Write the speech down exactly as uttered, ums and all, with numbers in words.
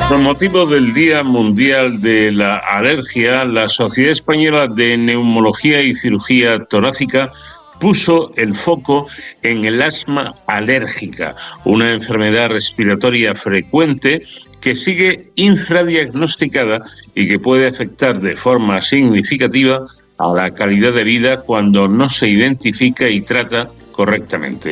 Con motivo del Día Mundial de la Alergia, la Sociedad Española de Neumología y Cirugía Torácica puso el foco en el asma alérgica, una enfermedad respiratoria frecuente que sigue infradiagnosticada y que puede afectar de forma significativa a la calidad de vida cuando no se identifica y trata correctamente.